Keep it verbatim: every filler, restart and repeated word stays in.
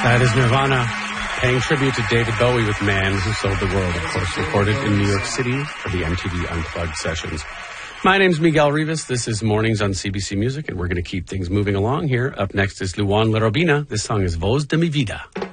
That is Nirvana, paying tribute to David Bowie with Man Who Sold the World, of course, recorded in New York City for the M T V Unplugged sessions. My name's Miguel Rivas. This is Mornings on C B C Music, and we're going to keep things moving along here. Up next is Luan La Robina. This song is Voz de mi Vida.